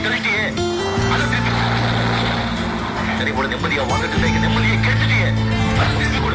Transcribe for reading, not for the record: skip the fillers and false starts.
சொல்லிட்டியே அதை திருப்பி சரி ஒரு நிம்மதியா வாங்கிட்டு நிம்மதியை கேட்டுட்டியே அதை திருப்பி கொடு